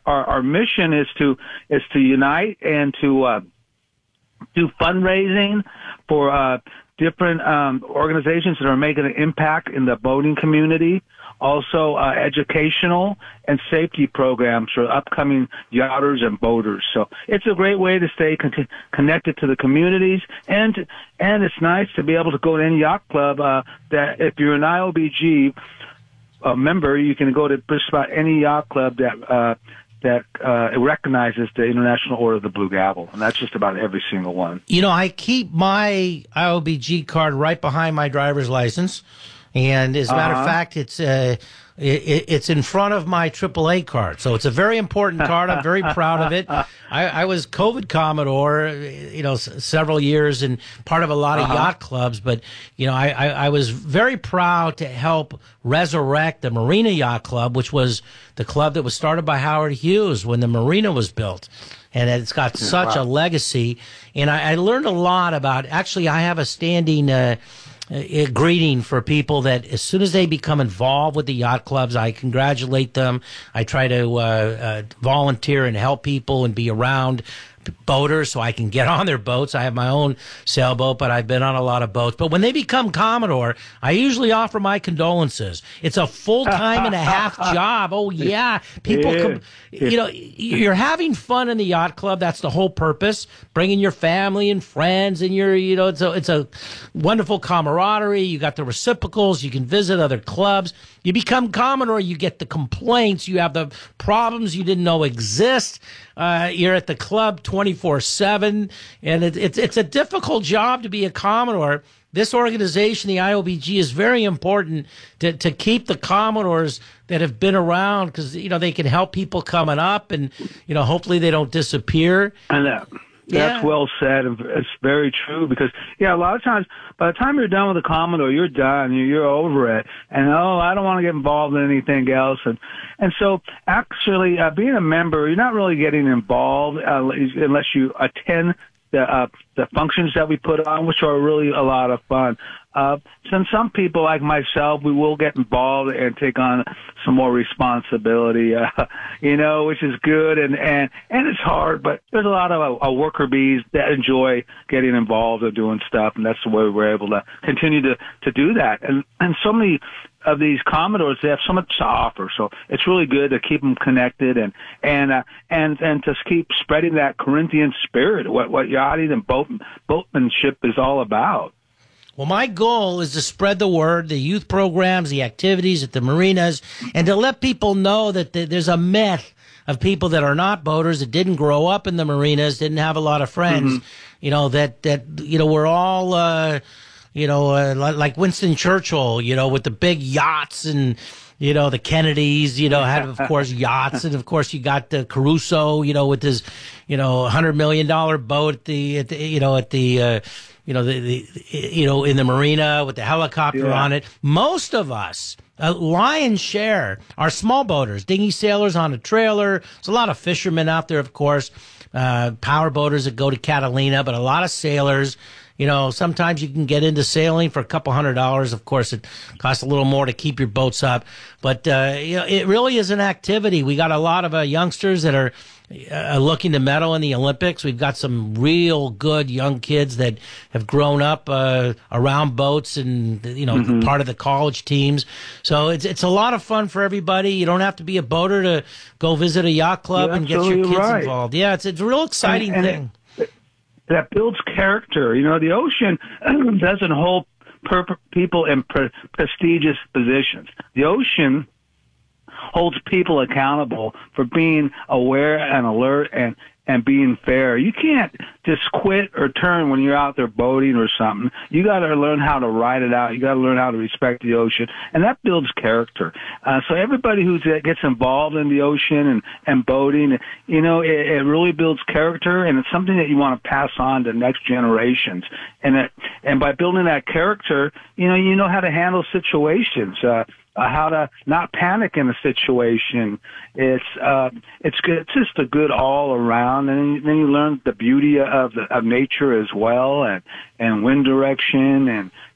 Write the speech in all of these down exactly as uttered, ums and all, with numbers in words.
our, our mission is to is to unite and to uh, do fundraising for uh, different um, organizations that are making an impact in the boating community. Also, uh, educational and safety programs for upcoming yachters and boaters. So it's a great way to stay con- connected to the communities, and and it's nice to be able to go to any yacht club. Uh, that if you're an I O B G uh, member, you can go to just about any yacht club that uh, that uh, recognizes the International Order of the Blue Gavel, and that's just about every single one. You know, I keep my I O B G card right behind my driver's license. And as a matter uh-huh. of fact, it's uh, it, it's in front of my triple A card. So it's a very important card. I'm very proud of it. I, I was COVID Commodore, you know, s- several years and part of a lot of uh-huh. yacht clubs. But, you know, I, I, I was very proud to help resurrect the Marina Yacht Club, which was the club that was started by Howard Hughes when the marina was built. And it's got such wow. a legacy. And I, I learned a lot about, actually, I have a standing uh A greeting for people that as soon as they become involved with the yacht clubs, I congratulate them. I try to uh, uh, volunteer and help people and be around boaters so I can get on their boats. I have my own sailboat, but I've been on a lot of boats. But when they become Commodore, I usually offer my condolences. It's a full-time and a half job. Oh, yeah. People, yeah. come, you know, you're having fun in the yacht club. That's the whole purpose. Bringing your family and friends and your, you know, it's a, it's a wonderful camaraderie. You got the reciprocals. You can visit other clubs. You become Commodore, you get the complaints, you have the problems you didn't know exist. Uh, you're at the club twenty-four seven, and it, it's it's a difficult job to be a Commodore. This organization, the I O B G, is very important to, to keep the Commodores that have been around because, you know, they can help people coming up and, you know, hopefully they don't disappear. I know. That's yeah. well said. It's very true because, yeah, a lot of times, by the time you're done with the Commodore, you're done. You're, you're over it. And, oh, I don't want to get involved in anything else. And, and so, actually, uh, being a member, you're not really getting involved uh, unless you attend the, uh, the functions that we put on, which are really a lot of fun. Uh, since some people like myself, we will get involved and take on some more responsibility, uh, you know, which is good and, and, and it's hard, but there's a lot of uh, worker bees that enjoy getting involved or doing stuff, and that's the way we're able to continue to, to do that. And, and so many of these Commodores, they have so much to offer, so it's really good to keep them connected and, and, uh, and, and to keep spreading that Corinthian spirit, what, what yachting and boat, boatmanship is all about. Well, my goal is to spread the word, the youth programs, the activities at the marinas, and to let people know that there's a myth of people that are not boaters, that didn't grow up in the marinas, didn't have a lot of friends, mm-hmm. you know, that, that, you know, we're all, uh, you know, uh, like Winston Churchill, you know, with the big yachts and, you know, the Kennedys, you know, had, of course, yachts. And, of course, you got the Caruso, you know, with his, you know, one hundred million dollars boat at the, at the you know, at the, uh, you know, the, the, you know, in the marina with the helicopter yeah. on it. Most of us, a lion's share, are small boaters, dinghy sailors on a trailer. There's a lot of fishermen out there, of course, uh, power boaters that go to Catalina, but a lot of sailors. You know, sometimes you can get into sailing for a couple hundred dollars. Of course, it costs a little more to keep your boats up. But, uh, you know, it really is an activity. We got a lot of uh, youngsters that are uh, looking to medal in the Olympics. We've got some real good young kids that have grown up uh, around boats and, you know, mm-hmm. part of the college teams. So it's it's a lot of fun for everybody. You don't have to be a boater to go visit a yacht club You're and get your kids right. involved. Yeah, it's, it's a real exciting and, and thing. It, that builds character. You know, the ocean doesn't hold per- people in pre- prestigious positions. The ocean holds people accountable for being aware and alert and, and being fair. You can't just quit or turn when you're out there boating or something. You got to learn how to ride it out. You got to learn how to respect the ocean, and that builds character. Uh, so everybody who gets involved in the ocean and, and boating, you know, it, it really builds character, and it's something that you want to pass on to next generations. And it, and by building that character, you know, you know how to handle situations. Uh, Uh, how to not panic in a situation. It's uh, it's good. It's just a good all around, and then you learn the beauty of the, of nature as well, and and wind direction, and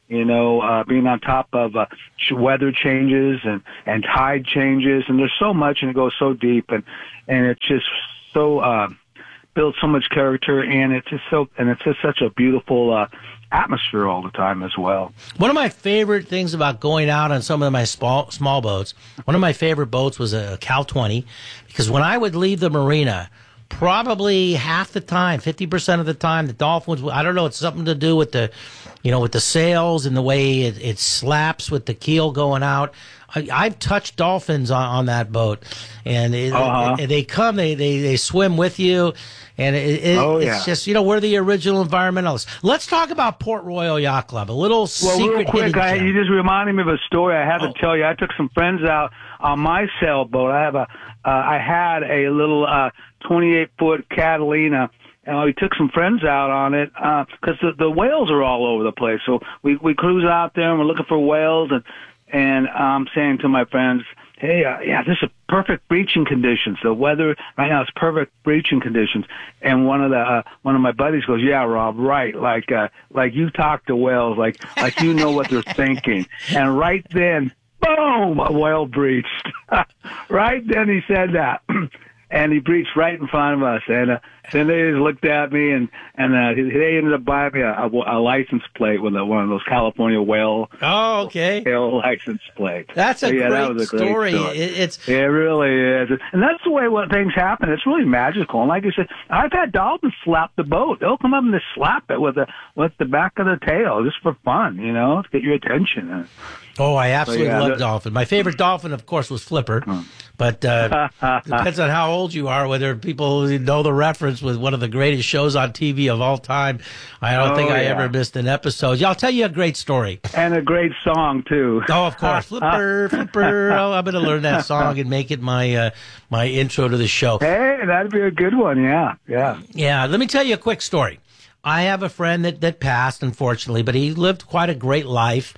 you know, uh, being on top of uh, weather changes and, and tide changes. And there's so much, and it goes so deep, and, and it's just so, uh, builds so much character, and it's just so, and it's just such a beautiful, uh, atmosphere all the time as well. One of my favorite things about going out on some of my small small boats, one of my favorite boats was a Cal twenty, because when I would leave the marina, probably half the time, fifty percent of the time, the Dolphins, I don't know, it's something to do with the, you know, with the sails and the way it, it slaps with the keel going out. I, I've touched dolphins on, on that boat, and it, uh-huh. it, they come, they, they, they swim with you, and it, it, oh, yeah. it's just, you know, we're the original environmentalists. Let's talk about Port Royal Yacht Club, a little well, secret real quick, hidden I, gem. you just reminded me of a story I have oh. to tell you. I took some friends out on my sailboat. I have a, uh, I had a little uh, twenty-eight foot Catalina. And we took some friends out on it because uh, the, the whales are all over the place. So we we cruise out there and we're looking for whales, and and I'm saying to my friends, hey, uh, yeah, this is perfect breaching conditions. The weather right now is perfect breaching conditions. And one of the uh, one of my buddies goes, yeah, Rob, right, like uh, like you talk to whales, like like you know what they're thinking. And right then, boom, a whale breached. Right then he said that. And he breached right in front of us, and uh, then they just looked at me, and and uh, they ended up buying me a, a, a license plate with a, one of those California whale. Oh, okay. Whale license plate. That's a, so, yeah, great, that was a story. great story. It, it's it really is, and that's the way what things happen. It's really magical. And like I said, I've had dolphins slap the boat. They'll come up and just slap it with the with the back of the tail, just for fun, you know, to get your attention. Oh, I absolutely so, yeah, love that, dolphin. My favorite dolphin, of course, was Flipper. Hmm. But uh, depends on how old you are, whether people know the reference with one of the greatest shows on T V of all time. I don't oh, think I yeah. ever missed an episode. Yeah, I'll tell you a great story. And a great song, too. Oh, of course. Flipper, Flipper. Oh, I'm going to learn that song and make it my uh, my intro to the show. Hey, that'd be a good one. Yeah, yeah. Yeah, let me tell you a quick story. I have a friend that, that passed, unfortunately, but he lived quite a great life.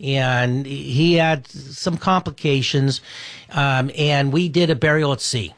And he had some complications, um, and we did a burial at sea.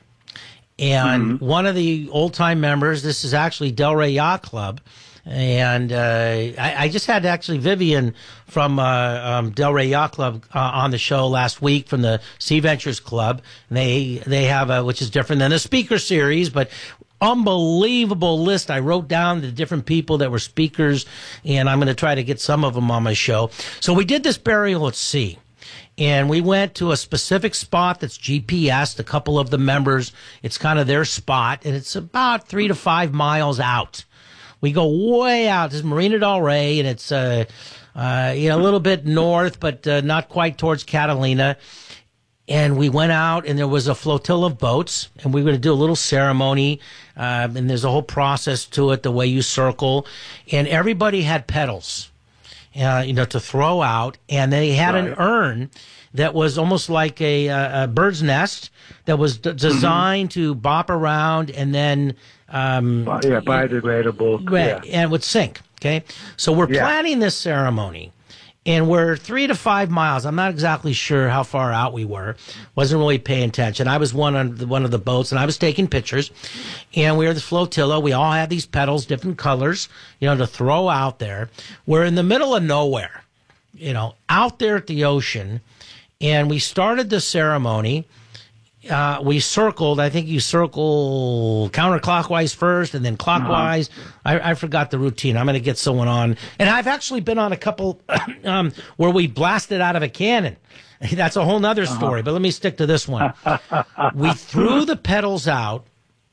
And mm-hmm. one of the old-time members, this is actually Delray Yacht Club, and uh, I, I just had actually Vivian from uh, um, Delray Yacht Club uh, on the show last week from the Sea Ventures Club. And they they have a, which is different than a speaker series, but unbelievable list. I wrote down the different people that were speakers, and I'm going to try to get some of them on my show. So we did this burial at sea, and we went to a specific spot that's G P S'd, a couple of the members. It's kind of their spot, and it's about three to five miles out. We go way out. This is Marina del Rey, and it's uh, uh, you know, a little bit north, but uh, not quite towards Catalina. And we went out, and there was a flotilla of boats, and we were going to do a little ceremony, um, and there's a whole process to it, the way you circle, and everybody had petals, uh, you know, to throw out, and they had right. an urn that was almost like a, a bird's nest that was d- designed mm-hmm. to bop around and then um, yeah, biodegradable, right, yeah. and would sink. Okay, so we're yeah. planning this ceremony. And we're three to five miles. I'm not exactly sure how far out we were. Wasn't really paying attention. I was one on the, one of the boats, and I was taking pictures. And we were the flotilla. We all had these petals, different colors, you know, to throw out there. We're in the middle of nowhere, you know, out there at the ocean. And we started the ceremony. Uh, we circled, I think you circle counterclockwise first and then clockwise. Uh-huh. I, I forgot the routine. I'm going to get someone on. And I've actually been on a couple um, where we blasted out of a cannon. That's a whole nother story, uh-huh. but let me stick to this one. We threw the petals out,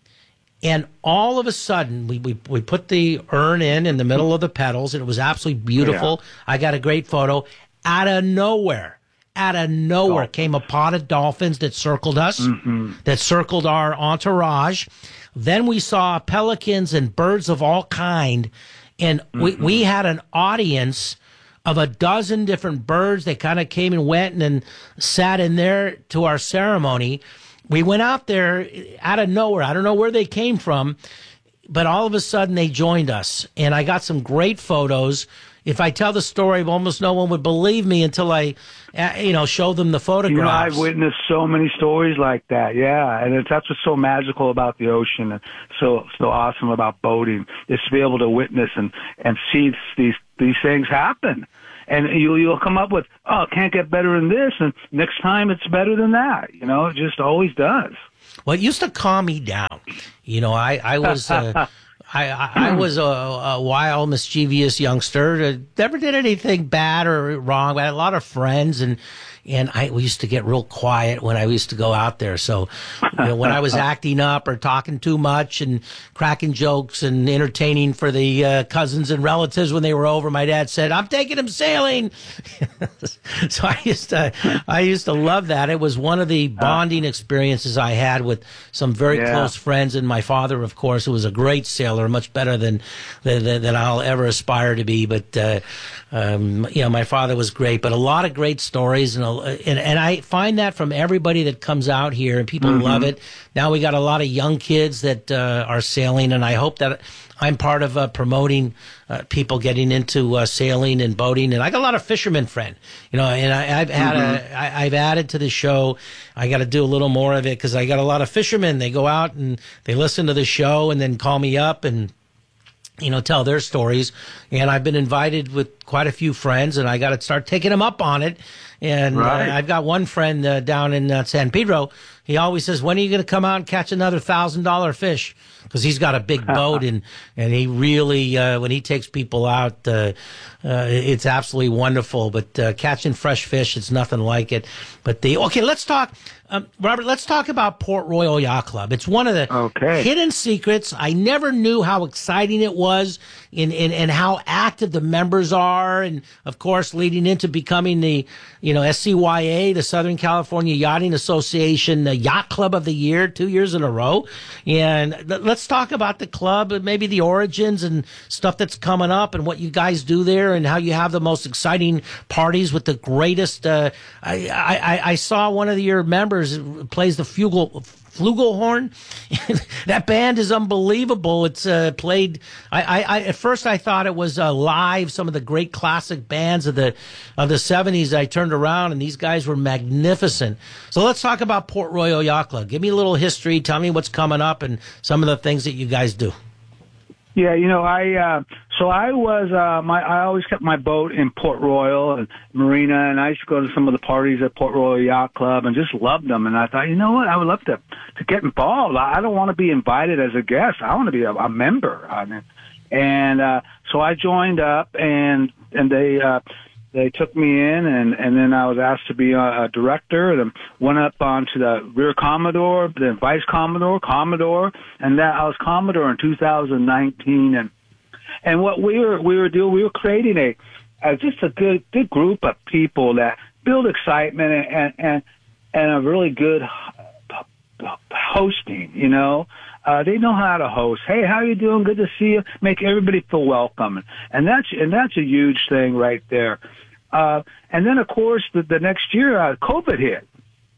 and all of a sudden, we, we, we put the urn in in the middle of the petals, and it was absolutely beautiful. Yeah. I got a great photo. Out of nowhere. Out of nowhere oh. came a pod of dolphins that circled us, mm-hmm. that circled our entourage. Then we saw pelicans and birds of all kind, and mm-hmm. we, we had an audience of a dozen different birds. They kind of came and went and then sat in there to our ceremony. We went out there out of nowhere. I don't know where they came from, but all of a sudden they joined us, and I got some great photos. If I tell the story, almost no one would believe me until I, you know, show them the photographs. You know, I've witnessed so many stories like that, yeah. And it's, that's what's so magical about the ocean and so so awesome about boating, is to be able to witness and, and see these these things happen. and you, you'll come up with, oh, it can't get better than this, and next time it's better than that. You know, it just always does. Well, it used to calm me down. You know, I, I was... Uh, I, I, I was a, a wild, mischievous youngster. Never did anything bad or wrong. I had a lot of friends, and and I we used to get real quiet when I used to go out there. So, you know, when I was acting up or talking too much and cracking jokes and entertaining for the uh, cousins and relatives when they were over, my dad said, "I'm taking them sailing." So I used to I used to love that. It was one of the bonding experiences I had with some very yeah. close friends, and my father, of course, who was a great sailor, much better than than, than I'll ever aspire to be. But uh, um, you know, my father was great. But a lot of great stories, and a, and, and I find that from everybody that comes out here, and people mm-hmm. love it. Now we got a lot of young kids that uh, are sailing, and I hope that I'm part of uh, promoting uh, people getting into uh, sailing and boating. And I got a lot of fishermen friend, you know, and I, I've had mm-hmm. a, I, I've added to the show. I got to do a little more of it because I got a lot of fishermen. They go out and they listen to the show and then call me up and, you know, tell their stories. And I've been invited with quite a few friends, and I got to start taking them up on it. And right. uh, I've got one friend uh, down in uh, San Pedro. He always says, "When are you going to come out and catch another thousand dollar fish?" Because he's got a big boat, and and he really uh, when he takes people out, uh, uh, it's absolutely wonderful. But uh, catching fresh fish, it's nothing like it. But the okay, let's talk, um, Robert. Let's talk about Port Royal Yacht Club. It's one of the okay. hidden secrets. I never knew how exciting it was, in, in and how active the members are, and of course, leading into becoming the you know S C Y A, the Southern California Yachting Association, the Yacht Club of the Year, two years in a row. And let's talk about the club, maybe the origins and stuff that's coming up, and what you guys do there, and how you have the most exciting parties with the greatest. Uh, I, I I saw one of your members plays the flugel. Flugelhorn. That band is unbelievable. It's uh, played. I, I, I at first I thought it was uh, live. Some of the great classic bands of the of the seventies. I turned around and these guys were magnificent. So let's talk about Port Royal Yacht Club. Give me a little history. Tell me what's coming up and some of the things that you guys do. Yeah, you know, I uh, so I was uh, my I always kept my boat in Port Royal and Marina, and I used to go to some of the parties at Port Royal Yacht Club and just loved them. And I thought, you know what, I would love to to get involved. I don't want to be invited as a guest. I want to be a, a member. I mean, and uh, so I joined up, and and they uh, they took me in, and and then I was asked to be a, a director, and went up onto the rear Commodore, then vice Commodore, Commodore, and that I was Commodore in two thousand nineteen, and and what we were we were doing, we were creating a, a just a good good group of people that build excitement and and and, and a really good hosting, you know. Uh, they know how to host. Hey, how you doing? Good to see you. Make everybody feel welcome, and that's and that's a huge thing right there. Uh, and then, of course, the, the next year, uh, COVID hit.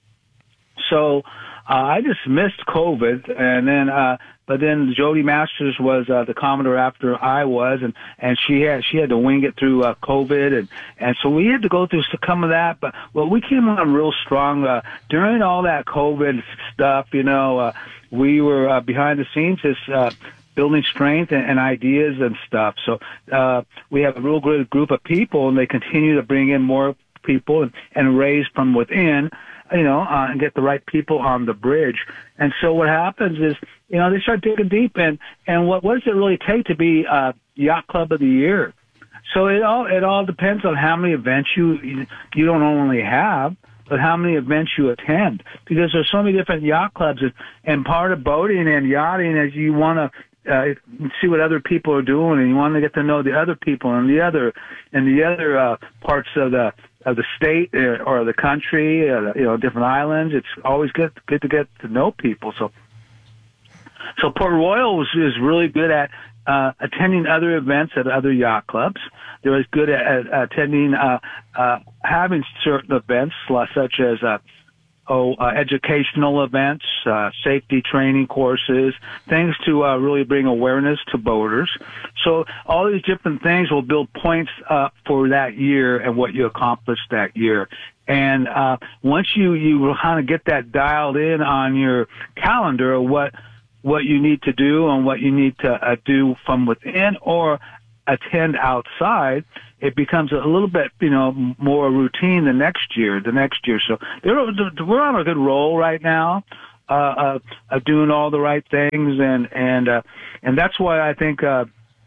So uh, I just missed COVID, and then uh, but then Jody Masters was uh, the Commodore after I was, and and she had she had to wing it through uh, COVID, and and so we had to go through some of that. But well, we came on real strong uh, during all that COVID stuff. You know. Uh, We were uh, behind the scenes just uh, building strength and, and ideas and stuff. So uh, we have a real good group of people, and they continue to bring in more people and, and raise from within, you know, uh, and get the right people on the bridge. And so what happens is, you know, they start digging deep, and and what, what does it really take to be uh, Yacht Club of the Year? So it all it all depends on how many events you you don't only have, but how many events you attend, because there's so many different yacht clubs, and part of boating and yachting is you want to uh, see what other people are doing, and you want to get to know the other people and the other and the other uh, parts of the of the state or the country, uh, you know, different islands. It's always good good to get to know people. So, so Port Royal is, is really good at uh, attending other events at other yacht clubs. They're as good at, at attending, uh, uh, having certain events, such as, uh, oh, uh, educational events, uh, safety training courses, things to, uh, really bring awareness to boaters. So all these different things will build points up for that year and what you accomplished that year. And, uh, once you, you kind of get that dialed in on your calendar of what, what you need to do and what you need to uh, do from within or attend outside, it becomes a little bit, you know, more routine the next year, the next year. So we're on a good roll right now, uh, uh, uh doing all the right things. And, and, uh, and that's why I think, uh,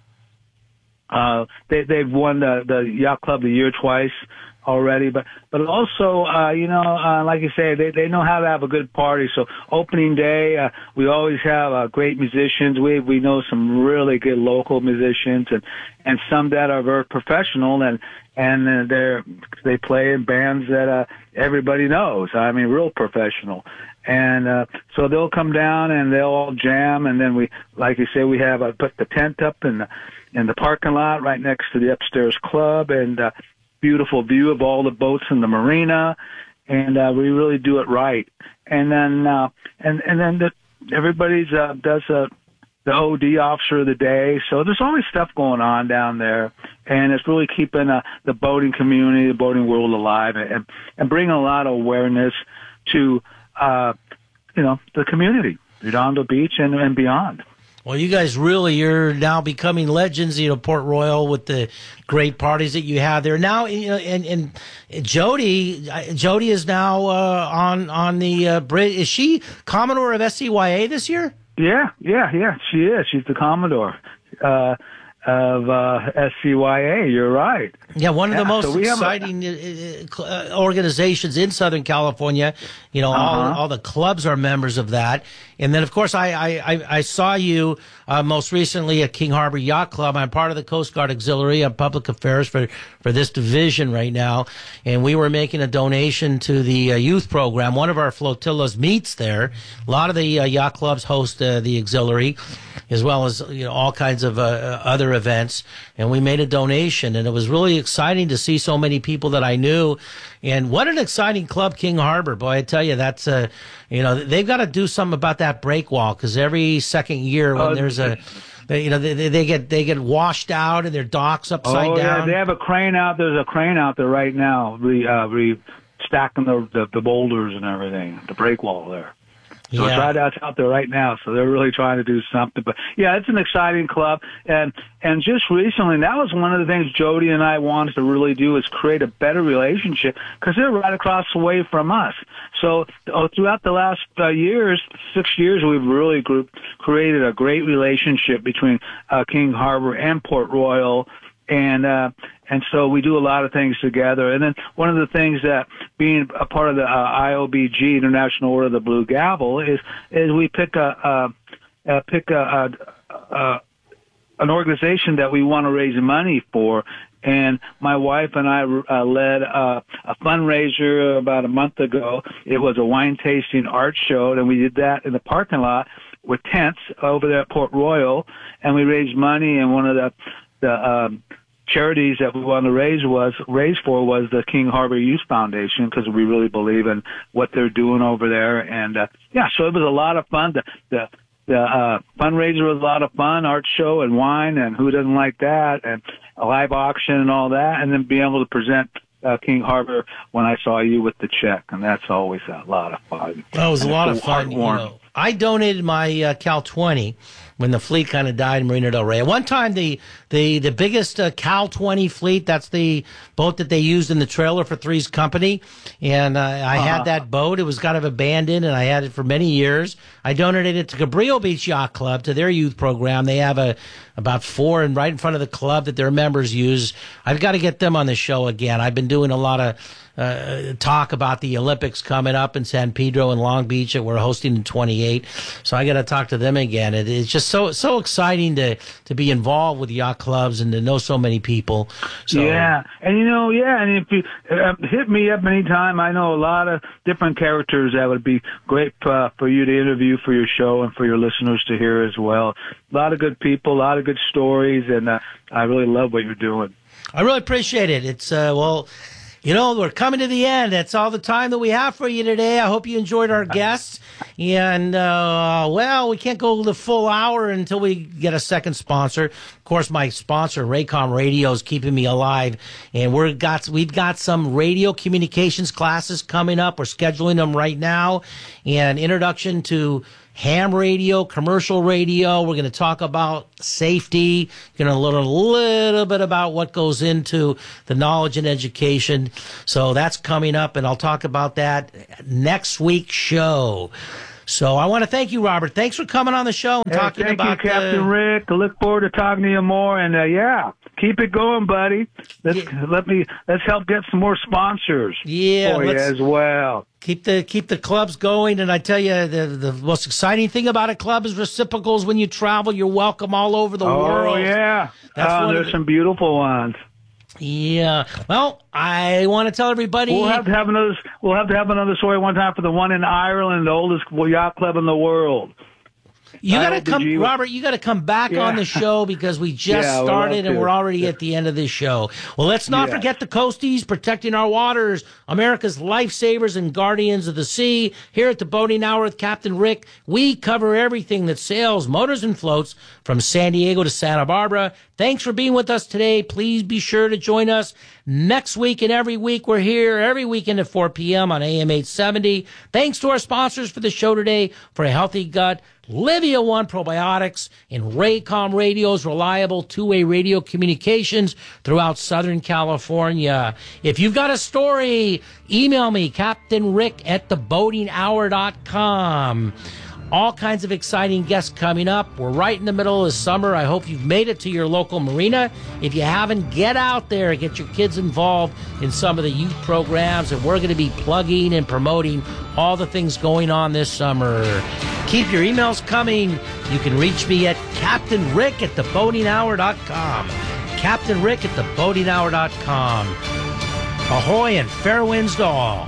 uh, they, they've won the, the Yacht Club of the Year twice already, but, but also, uh, you know, uh, like you say, they, they know how to have a good party. So opening day, uh, we always have, uh, great musicians. We, we know some really good local musicians and, and some that are very professional and, and uh, they're, they play in bands that, uh, everybody knows. I mean, real professional. And, uh, so they'll come down and they'll all jam. And then we, like you say, we have, uh, put the tent up in the, in the parking lot right next to the upstairs club and, uh, beautiful view of all the boats in the marina, and uh, we really do it right. And then, uh, and and then the, everybody's uh, does uh, the O D officer of the day. So there's always stuff going on down there, and it's really keeping uh, the boating community, the boating world alive, and and bringing a lot of awareness to uh, you know the community, Redondo Beach and, and beyond. Well, you guys really, you're now becoming legends, you know, Port Royal with the great parties that you have there. Now, you know, and, and Jody, Jody is now uh, on on the uh, bridge. Is she Commodore of S C Y A this year? Yeah, yeah, yeah, she is. She's the Commodore uh, of uh, S C Y A. You're right. Yeah, one of yeah, the most so exciting a, uh, organizations in Southern California. You know, uh-huh. all all the clubs are members of that. And then, of course, I I, I saw you uh, most recently at King Harbor Yacht Club. I'm part of the Coast Guard Auxiliary on Public Affairs for, for this division right now. And we were making a donation to the uh, youth program. One of our flotillas meets there. A lot of the uh, yacht clubs host uh, the auxiliary, as well as you know all kinds of uh, other events. And we made a donation, and it was really exciting to see so many people that I knew. And what an exciting club, King Harbor. Boy, I tell you, that's, uh, you know, they've got to do something about that break wall, because every second year when uh, there's a, they, you know, they, they get they get washed out and their docks upside oh, down. Yeah, they have a crane out. There's a crane out there right now, re, uh, re stacking the, the the boulders and everything, the break wall there. So yeah. it's right out, out there right now. So they're really trying to do something. But yeah, it's an exciting club. And, and just recently, that was one of the things Jody and I wanted to really do, is create a better relationship, because they're right across the way from us. So oh, throughout the last uh, years, six years, we've really grouped, created a great relationship between uh, King Harbor and Port Royal. And, uh, and so we do a lot of things together. And then one of the things that being a part of the uh, I O B G, International Order of the Blue Gavel, is, is we pick a, uh, uh, pick a, a, a, an organization that we want to raise money for. And my wife and I uh, led uh, a fundraiser about a month ago. It was a wine tasting art show, and we did that in the parking lot with tents over there at Port Royal. And we raised money, and one of the, the, um, charities that we wanted to raise was raise for was the King Harbor Youth Foundation, because we really believe in what they're doing over there. And uh, yeah, so it was a lot of fun. The the, the uh, fundraiser was a lot of fun, art show and wine, and who doesn't like that, and a live auction and all that, and then being able to present uh, King Harbor when I saw you with the check, and that's always a lot of fun. That was and a lot of fun. You know, I donated my uh, Cal twenty when the fleet kind of died in Marina del Rey. At one time, the the the biggest uh, Cal twenty fleet, that's the boat that they used in the trailer for Three's Company, and uh, I uh-huh. had that boat. It was kind of abandoned, and I had it for many years. I donated it to Cabrillo Beach Yacht Club, to their youth program. They have a about four and right in front of the club that their members use. I've got to get them on the show again. I've been doing a lot of uh, talk about the Olympics coming up in San Pedro and Long Beach that we're hosting in twenty-eight. So I got to talk to them again. It, it's just so so exciting to to be involved with yacht clubs and to know so many people. So, yeah, and you know, yeah, and if you uh, hit me up anytime, I know a lot of different characters that would be great uh, for you to interview for your show and for your listeners to hear as well. A lot of good people, a lot of good stories, and uh, I really love what you're doing. I really appreciate it. It's uh, well. You know, we're coming to the end. That's all the time that we have for you today. I hope you enjoyed our guests. And, uh, well, we can't go the full hour until we get a second sponsor. Of course, my sponsor, Raycom Radio, is keeping me alive. And we're got, we've got some radio communications classes coming up. We're scheduling them right now. And introduction to ham radio, commercial radio. We're going to talk about safety. Going to learn a little bit about what goes into the knowledge and education. So that's coming up, and I'll talk about that next week's show. So I want to thank you, Robert. Thanks for coming on the show and hey, talking thank about you, Captain the... Rick. I look forward to talking to you more. And uh, yeah, keep it going, buddy. Let's yeah. let me let's help get some more sponsors yeah, for you as well. Keep the keep the clubs going, and I tell you, the the most exciting thing about a club is reciprocals. When you travel, you're welcome all over the oh, world. Oh yeah, That's oh, one there's the, some beautiful ones. Yeah. Well, I want to tell everybody we'll have to have another. We'll have to have another story one time for the one in Ireland, the oldest yacht club in the world. You got to come, G- Robert. You got to come back yeah. on the show because we just yeah, started and to. we're already yeah. at the end of this show. Well, let's not yeah. forget the Coasties, protecting our waters, America's lifesavers and guardians of the sea. Here at the Boating Hour with Captain Rick, we cover everything that sails, motors, and floats from San Diego to Santa Barbara. Thanks for being with us today. Please be sure to join us next week and every week. We're here every weekend at four p.m. on A M eight seventy. Thanks to our sponsors for the show today. For a healthy gut, Livia One Probiotics, and Raycom Radio's reliable two-way radio communications throughout Southern California. If you've got a story, email me, Captain Rick at the boating hour dot com. All kinds of exciting guests coming up. We're right in the middle of summer. I hope you've made it to your local marina. If you haven't, get out there. Get your kids involved in some of the youth programs. And we're going to be plugging and promoting all the things going on this summer. Keep your emails coming. You can reach me at Captain Rick at the boating hour dot com. Captain Rick at the boating hour dot com. Ahoy and fair winds to all.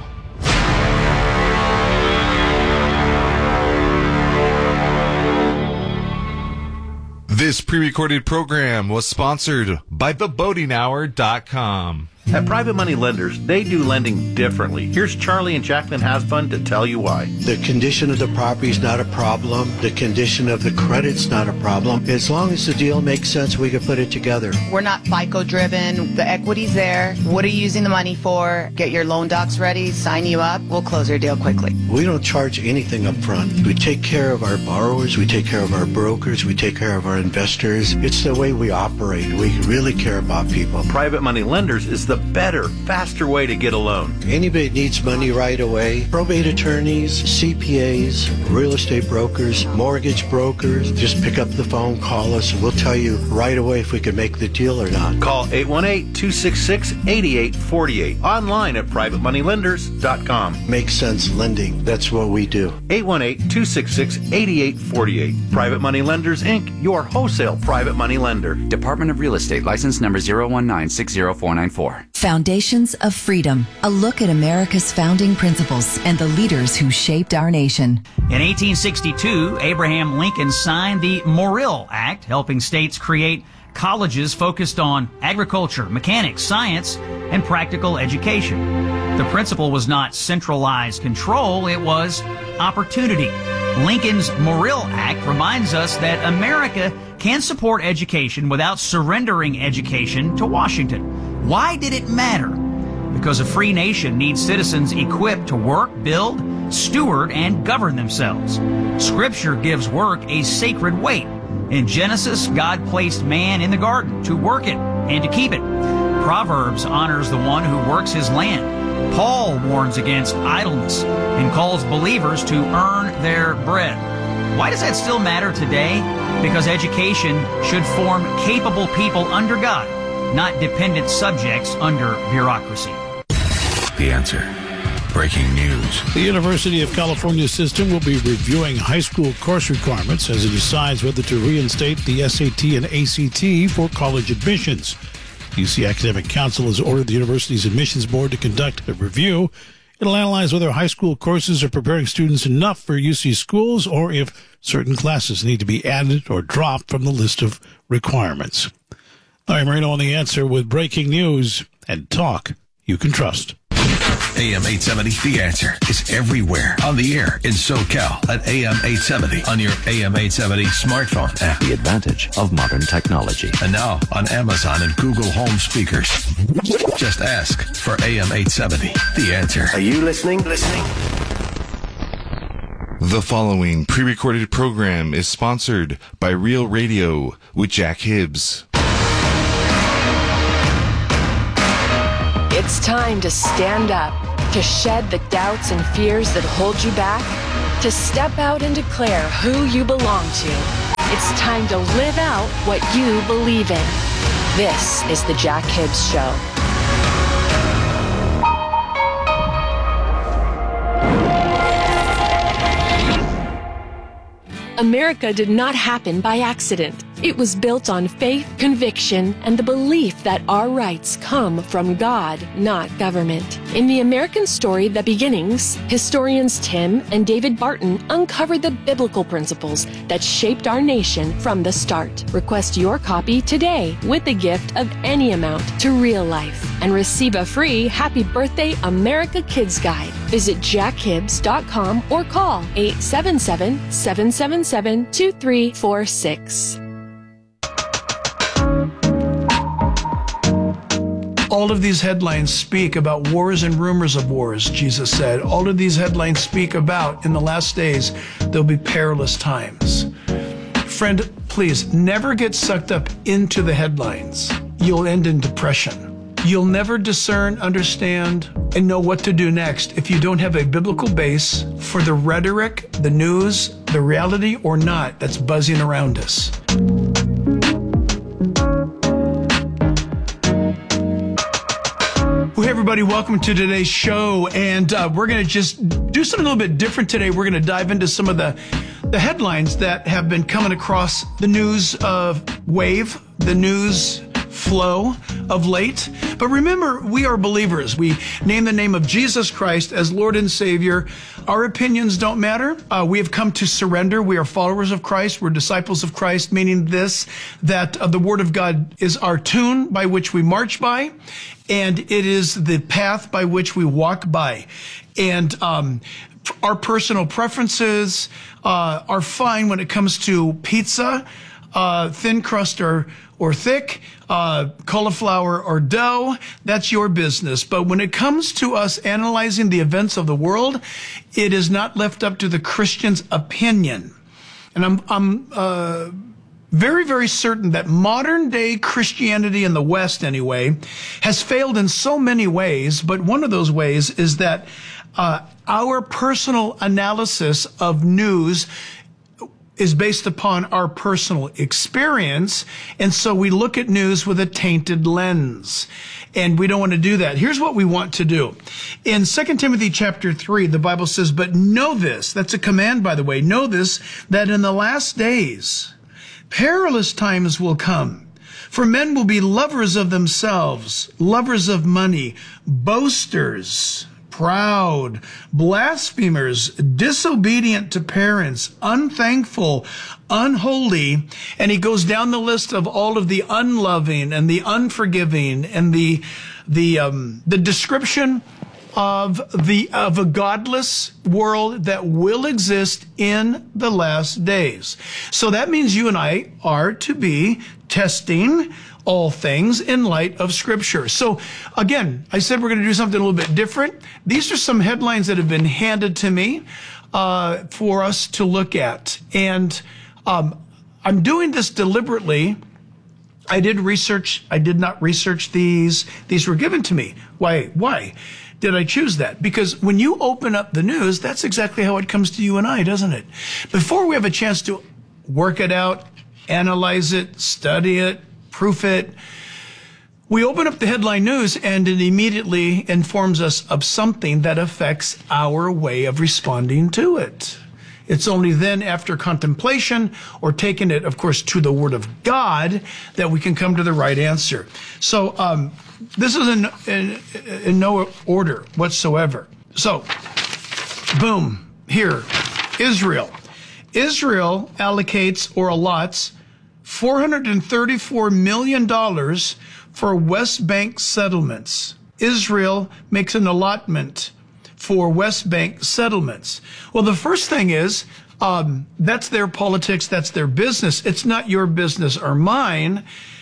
This pre-recorded program was sponsored by the boating hour dot com. At Private Money Lenders, they do lending differently. Here's Charlie and Jacqueline Hasbun to tell you why. The condition of the property is not a problem. The condition of the credit's not a problem. As long as the deal makes sense, we can put it together. We're not FICO driven. The equity's there. What are you using the money for? Get your loan docs ready, sign you up. We'll close your deal quickly. We don't charge anything up front. We take care of our borrowers. We take care of our brokers. We take care of our investors. It's the way we operate. We really care about people. Private Money Lenders is the better, faster way to get a loan. Anybody needs money right away. Probate attorneys, C P As, real estate brokers, mortgage brokers. Just pick up the phone, call us, and we'll tell you right away if we can make the deal or not. Call eight one eight, two six six, eight eight four eight. Online at private money lenders dot com. Makes sense lending. That's what we do. eight one eight, two six six, eight eight four eight. Private Money Lenders, Incorporated, your wholesale private money lender. Department of Real Estate, license number zero one nine six zero four nine four. Foundations of Freedom, a look at America's founding principles and the leaders who shaped our nation. In eighteen sixty-two, Abraham Lincoln signed the Morrill Act, helping states create colleges focused on agriculture, mechanics, science, and practical education. The principle was not centralized control, it was opportunity. Lincoln's Morrill Act reminds us that America can support education without surrendering education to Washington. Why did it matter? Because a free nation needs citizens equipped to work, build, steward, and govern themselves. Scripture gives work a sacred weight. In Genesis, God placed man in the garden to work it and to keep it. Proverbs honors the one who works his land. Paul warns against idleness and calls believers to earn their bread. Why does that still matter today? Because education should form capable people under God, not dependent subjects under bureaucracy. The Answer. Breaking news. The University of California system will be reviewing high school course requirements as it decides whether to reinstate the S A T and A C T for college admissions. U C Academic Council has ordered the university's admissions board to conduct a review. It'll analyze whether high school courses are preparing students enough for U C schools or if certain classes need to be added or dropped from the list of requirements. I'm Marino on The Answer with breaking news and talk you can trust. A M eight seventy, The Answer is everywhere. On the air in SoCal at A M eight seventy on your A M eight seventy smartphone app. The advantage of modern technology. And now on Amazon and Google Home speakers. Just ask for A M eight seventy, The Answer. Are you listening? Listening? The following pre-recorded program is sponsored by Real Radio with Jack Hibbs. It's time to stand up, to shed the doubts and fears that hold you back, to step out and declare who you belong to. It's time to live out what you believe in. This is the Jack Hibbs Show. America did not happen by accident. It was built on faith, conviction, and the belief that our rights come from God, not government. In the American story, The Beginnings, historians Tim and David Barton uncovered the biblical principles that shaped our nation from the start. Request your copy today with a gift of any amount to Real Life and receive a free Happy Birthday America Kids Guide. Visit jack hibbs dot com or call eight seven seven, seven seven seven, two three four six. All of these headlines speak about wars and rumors of wars, Jesus said. All of these headlines speak about, in the last days, there'll be perilous times. Friend, please, never get sucked up into the headlines. You'll end in depression. You'll never discern, understand, and know what to do next if you don't have a biblical base for the rhetoric, the news, the reality or not that's buzzing around us. Hey everybody, welcome to today's show, and uh, we're going to just do something a little bit different today. We're going to dive into some of the, the headlines that have been coming across the news of wave, the news flow of late. But remember, we are believers. We name the name of Jesus Christ as Lord and Savior. Our opinions don't matter. Uh, we have come to surrender. We are followers of Christ. We're disciples of Christ, meaning this, that uh, the Word of God is our tune by which we march by, and it is the path by which we walk by. And um, our personal preferences uh, are fine when it comes to pizza, uh, thin crust or or thick, uh, cauliflower or dough, that's your business. But when it comes to us analyzing the events of the world, it is not left up to the Christian's opinion. And I'm, I'm, uh, very, very certain that modern day Christianity in the West anyway has failed in so many ways, but one of those ways is that, uh, our personal analysis of news is based upon our personal experience. And so we look at news with a tainted lens. And we don't want to do that. Here's what we want to do. In Second Timothy chapter three, the Bible says, "But know this," that's a command, by the way, "know this, that in the last days, perilous times will come. For men will be lovers of themselves, lovers of money, boasters, proud, blasphemers, disobedient to parents, unthankful, unholy." And he goes down the list of all of the unloving and the unforgiving and the the um, the description of the of a godless world that will exist in the last days. So that means you and I are to be testing all things in light of Scripture. So again, I said we're going to do something a little bit different. These are some headlines that have been handed to me uh, for us to look at. And um, I'm doing this deliberately. I did research. I did not research these. These were given to me. Why? Why did I choose that? Because when you open up the news, that's exactly how it comes to you and I, doesn't it? Before we have a chance to work it out, analyze it, study it, proof it, we open up the headline news and it immediately informs us of something that affects our way of responding to it. It's only then after contemplation or taking it, of course, to the Word of God that we can come to the right answer. So um, this is in, in, in no order whatsoever. So, boom, here, Israel. Israel allocates or allots four hundred thirty-four million dollars for West Bank settlements. Israel makes an allotment for West Bank settlements. Well, the first thing is, um, that's their politics, that's their business. It's not your business or mine.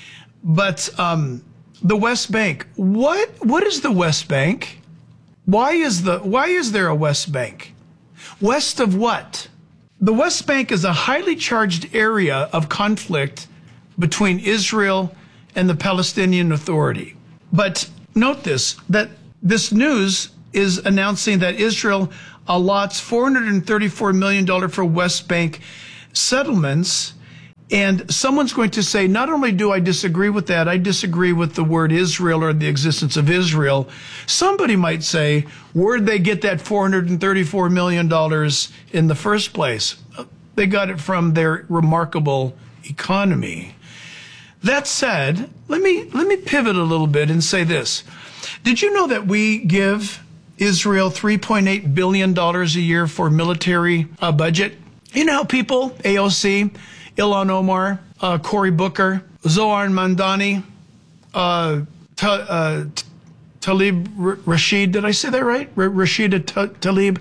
But um, the West Bank, what what is the West Bank? Why is the why is there a West Bank? West of what? The West Bank is a highly charged area of conflict between Israel and the Palestinian Authority. But note this, that this news is announcing that Israel allots four hundred thirty-four million dollars for West Bank settlements. And someone's going to say, not only do I disagree with that, I disagree with the word Israel or the existence of Israel. Somebody might say, where'd they get that four hundred thirty-four million dollars in the first place? They got it from their remarkable economy. That said, let me, let me pivot a little bit and say this. Did you know that we give Israel three point eight billion dollars a year for military uh, budget? You know how people, A O C, Ilhan Omar, uh, Cory Booker, Zohar Mandani, uh, Ta- uh, Talib R- Rashid, did I say that right? R- Rashida T- Talib,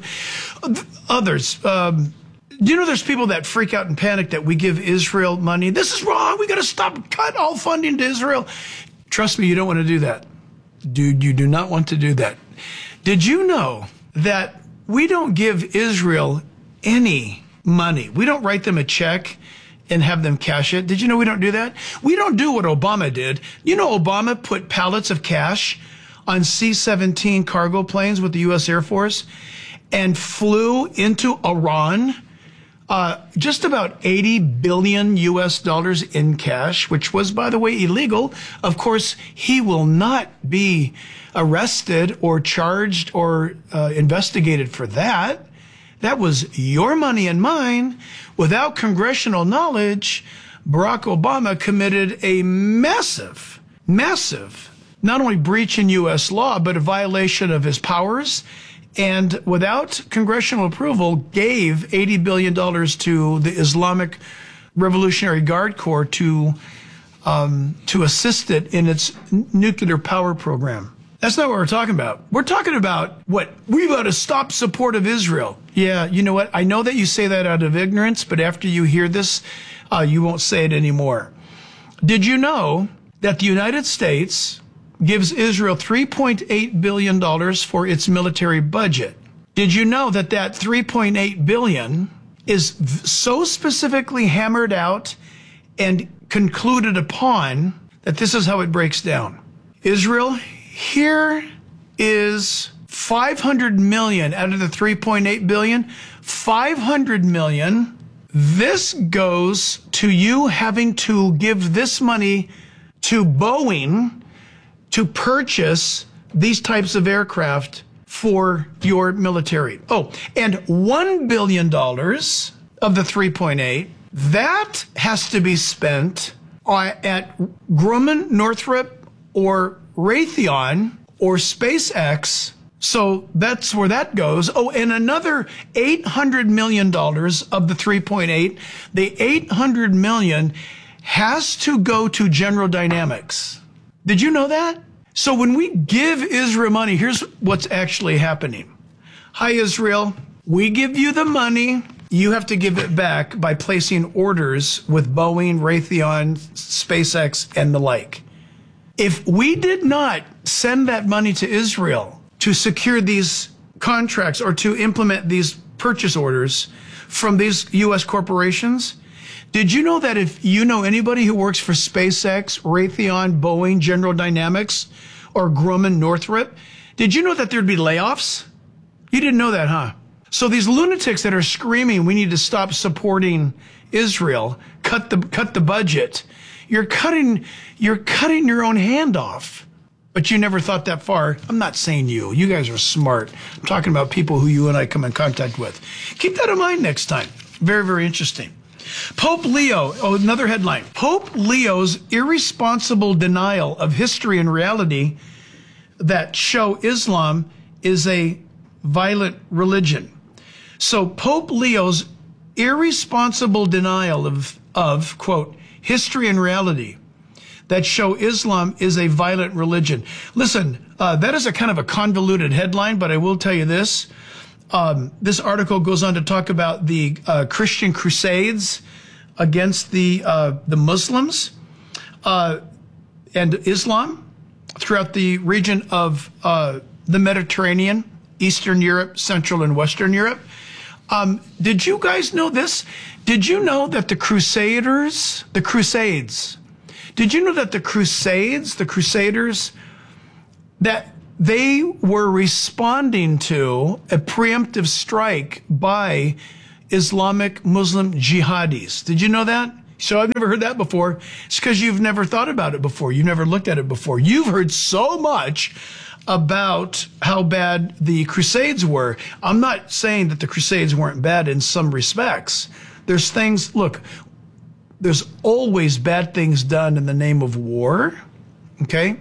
others. Um, do you know there's people that freak out and panic that we give Israel money? This is wrong. We got to stop, cut all funding to Israel. Trust me, you don't want to do that. Dude, you do not want to do that. Did you know that we don't give Israel any money? We don't write them a check and have them cash it. Did you know we don't do that? We don't do what Obama did. You know, Obama put pallets of cash on C seventeen cargo planes with the U S Air Force and flew into Iran, uh, just about eighty billion U S dollars in cash, which was, by the way, illegal. Of course, he will not be arrested or charged or uh, investigated for that. That was your money and mine. Without congressional knowledge, Barack Obama committed a massive, massive, not only breach in U S law, but a violation of his powers. And without congressional approval, gave eighty billion dollars to the Islamic Revolutionary Guard Corps to, um, to assist it in its n- nuclear power program. That's not what we're talking about. We're talking about what? We've got to stop support of Israel. Yeah, you know what? I know that you say that out of ignorance, but after you hear this, uh, you won't say it anymore. Did you know that the United States gives Israel three point eight billion dollars for its military budget? Did you know that that three point eight billion dollars is so specifically hammered out and concluded upon that this is how it breaks down? Israel, here is five hundred million out of the three point eight billion, five hundred million. This goes to you having to give this money to Boeing to purchase these types of aircraft for your military. Oh, and one billion dollars of the three point eight, that has to be spent at Grumman, Northrop, or Raytheon or SpaceX. So that's where that goes. Oh, and another eight hundred million dollars of the three point eight, the eight hundred million dollars has to go to General Dynamics. Did you know that? So when we give Israel money, here's what's actually happening. Hi, Israel. We give you the money. You have to give it back by placing orders with Boeing, Raytheon, SpaceX, and the like. If we did not send that money to Israel to secure these contracts or to implement these purchase orders from these U S corporations, did you know that if you know anybody who works for SpaceX, Raytheon, Boeing, General Dynamics, or Grumman, Northrop, did you know that there'd be layoffs? You didn't know that, huh? So these lunatics that are screaming, we need to stop supporting Israel, cut the cut the budget. You're cutting, you're cutting your own hand off. But you never thought that far. I'm not saying you. You guys are smart. I'm talking about people who you and I come in contact with. Keep that in mind next time. Very, very interesting. Pope Leo, oh, another headline. Pope Leo's irresponsible denial of history and reality that show Islam is a violent religion. So Pope Leo's irresponsible denial of, of, quote, history and reality that show Islam is a violent religion. Listen, uh, that is a kind of a convoluted headline, but I will tell you this. Um, this article goes on to talk about the uh, Christian crusades against the uh, the Muslims uh, and Islam throughout the region of uh, the Mediterranean, Eastern Europe, Central and Western Europe. Um, did you guys know this? Did you know that the Crusaders, the Crusades, did you know that the Crusades, the Crusaders, that they were responding to a preemptive strike by Islamic Muslim jihadis? Did you know that? So I've never heard that before. It's because you've never thought about it before. You've never looked at it before. You've heard so much about how bad the Crusades were. I'm not saying that the Crusades weren't bad in some respects. There's things, look, there's always bad things done in the name of war, okay?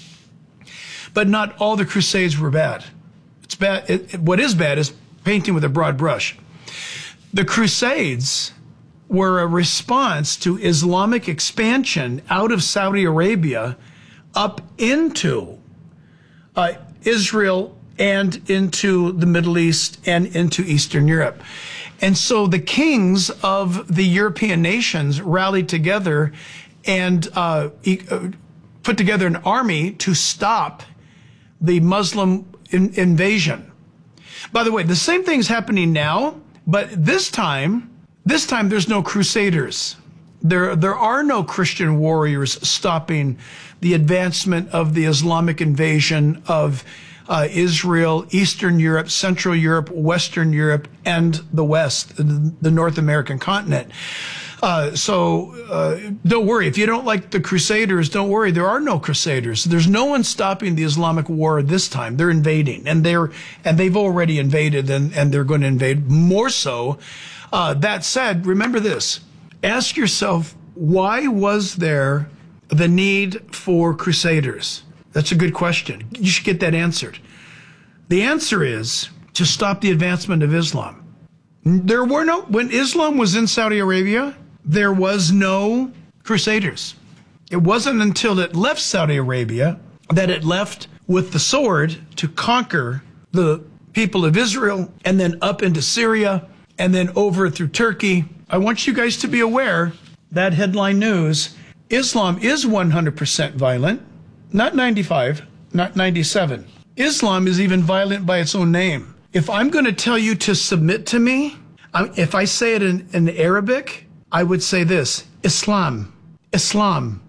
But not all the Crusades were bad. It's bad. It, it, what is bad is painting with a broad brush. The Crusades were a response to Islamic expansion out of Saudi Arabia up into uh, Israel and into the Middle East and into Eastern Europe. And so the kings of the European nations rallied together and uh, e- uh, put together an army to stop the Muslim in- invasion. By the way, the same thing's happening now, but this time, this time there's no crusaders. There, there are no Christian warriors stopping the advancement of the Islamic invasion of uh, Israel, Eastern Europe, Central Europe, Western Europe, and the West, the, the North American continent. Uh, so uh, don't worry. If you don't like the Crusaders, don't worry. There are no Crusaders. There's no one stopping the Islamic war this time. They're invading, and they're and they've already invaded, and, and they're going to invade more so. Uh, that said, remember this. Ask yourself, why was there the need for Crusaders? That's a good question. You should get that answered. The answer is to stop the advancement of Islam. There were no, when Islam was in Saudi Arabia, there was no Crusaders. It wasn't until it left Saudi Arabia that it left with the sword to conquer the people of Israel, and then up into Syria, and then over through Turkey. I want you guys to be aware that headline news, Islam is one hundred percent violent, not ninety-five, not ninety-seven. Islam is even violent by its own name. If I'm going to tell you to submit to me, if I say it in, in Arabic, I would say this, Islam. Islam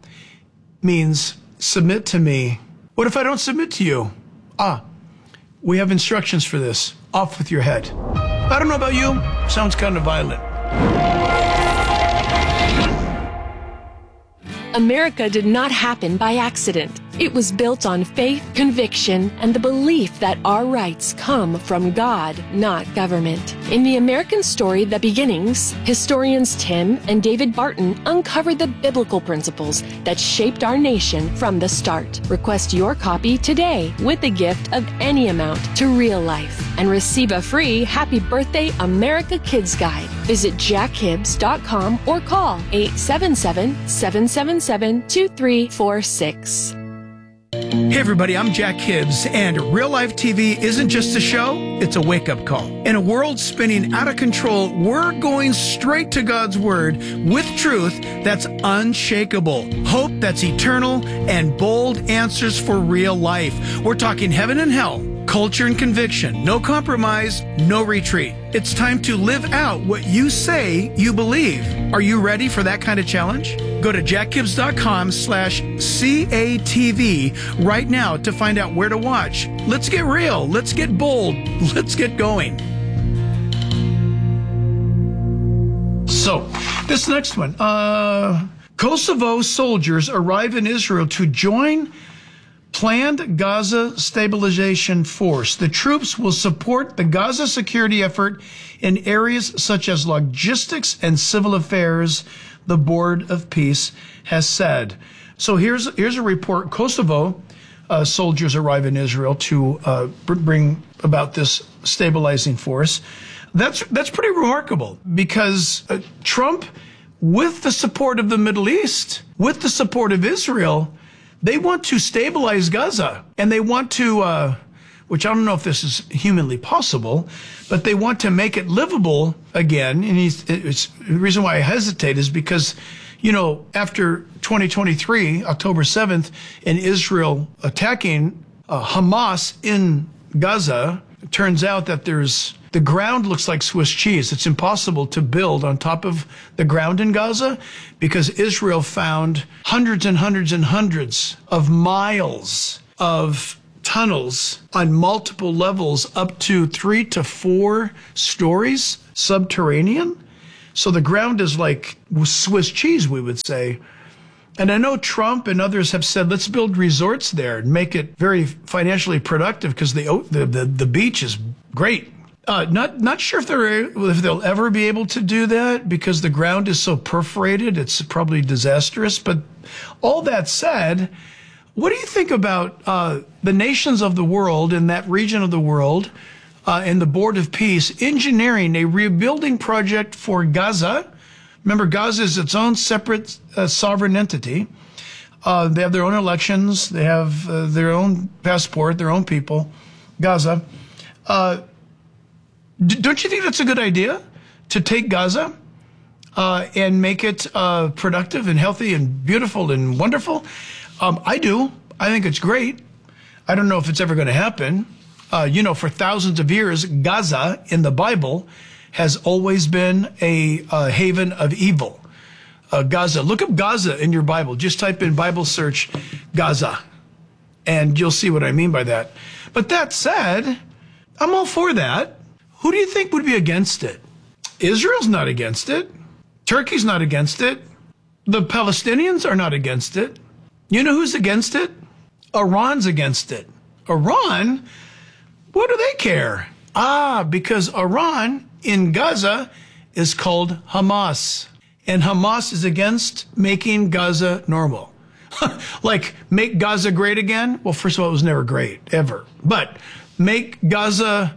means submit to me. What if I don't submit to you? Ah, we have instructions for this. Off with your head. I don't know about you. Sounds kind of violent. America did not happen by accident. It was built on faith, conviction, and the belief that our rights come from God, not government. In the American story, The Beginnings, historians Tim and David Barton uncovered the biblical principles that shaped our nation from the start. Request your copy today with a gift of any amount to Real Life and receive a free Happy Birthday America Kids Guide. Visit jack hibbs dot com or call eight seven seven, seven seven seven, two three four six. Hey everybody, I'm Jack Hibbs, and Real Life T V isn't just a show, it's a wake-up call. In a world spinning out of control, we're going straight to God's Word with truth that's unshakable, hope that's eternal, and bold answers for real life. We're talking heaven and hell, culture and conviction, no compromise, no retreat. It's time to live out what you say you believe. Are you ready for that kind of challenge? Go to jack hibbs dot com slash C A T V right now to find out where to watch. Let's get real. Let's get bold. Let's get going. So, this next one. Uh, Kosovo soldiers arrive in Israel to join planned Gaza stabilization force. The troops will support the Gaza security effort in areas such as logistics and civil affairs, the Board of Peace has said. So here's here's a report. Kosovo uh, soldiers arrive in Israel to uh, br- bring about this stabilizing force. That's that's pretty remarkable because uh, Trump, with the support of the Middle East, with the support of Israel, they want to stabilize Gaza, and they want to, uh, which I don't know if this is humanly possible, but they want to make it livable again. And he's, it's, the reason why I hesitate is because, you know, after twenty twenty-three, October seventh, and Israel attacking uh, Hamas in Gaza, it turns out that there's the ground looks like Swiss cheese. It's impossible to build on top of the ground in Gaza because Israel found hundreds and hundreds and hundreds of miles of tunnels on multiple levels up to three to four stories subterranean. So the ground is like Swiss cheese, we would say. And I know Trump and others have said, let's build resorts there and make it very financially productive because the, the, the, the beach is great. Uh, not not sure if they're if they'll ever be able to do that because the ground is so perforated. It's probably disastrous. But all that said, what do you think about uh, the nations of the world in that region of the world uh, and the Board of Peace engineering a rebuilding project for Gaza? Remember, Gaza is its own separate uh, sovereign entity. Uh, they have their own elections. They have uh, their own passport, their own people. Gaza. Uh, Don't you think that's a good idea to take Gaza uh, and make it uh, productive and healthy and beautiful and wonderful? Um, I do. I think it's great. I don't know if it's ever going to happen. Uh, you know, for thousands of years, Gaza in the Bible has always been a, a haven of evil. Uh, Gaza. Look up Gaza in your Bible. Just type in Bible search Gaza, and you'll see what I mean by that. But that said, I'm all for that. Who do you think would be against it? Israel's not against it. Turkey's not against it. The Palestinians are not against it. You know who's against it? Iran's against it. Iran? What do they care? Ah, because Iran in Gaza is called Hamas. And Hamas is against making Gaza normal. Like, make Gaza great again? Well, first of all, it was never great, ever. But make Gaza...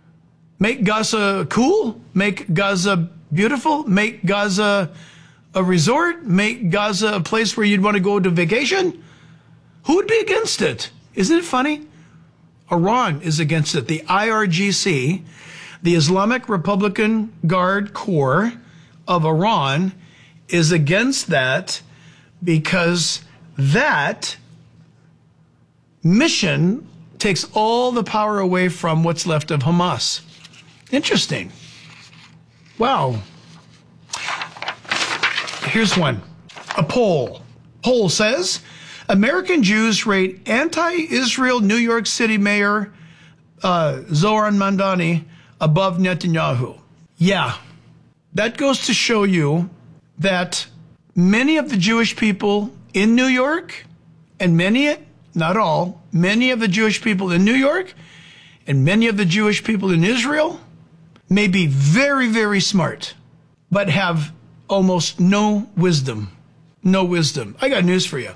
Make Gaza cool, make Gaza beautiful, make Gaza a resort, make Gaza a place where you'd want to go to vacation. Who would be against it? Isn't it funny? Iran is against it. The I R G C, the Islamic Republican Guard Corps of Iran, is against that because that mission takes all the power away from what's left of Hamas. Interesting. Wow. Here's one. A poll. Poll says, American Jews rate anti-Israel New York City Mayor uh, Zohran Mamdani above Netanyahu. Yeah. That goes to show you that many of the Jewish people in New York, and many, not all, many of the Jewish people in New York, and many of the Jewish people in Israel may be very, very smart, but have almost no wisdom. No wisdom. I got news for you.